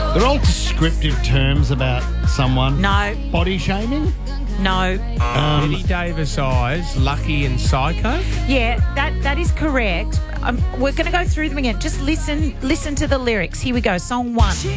They're all descriptive terms about someone. No, Body shaming? no. Eddie Davis Eyes, Lucky and Psycho. Yeah, that is correct. We're going to go through them again. Just listen to the lyrics. Here we go. Song 1.